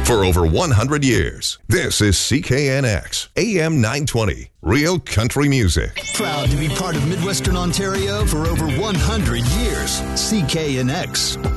For over 100 years, this is CKNX, AM 920, Real Country Music. Proud to be part of Midwestern Ontario for over 100 years. CKNX.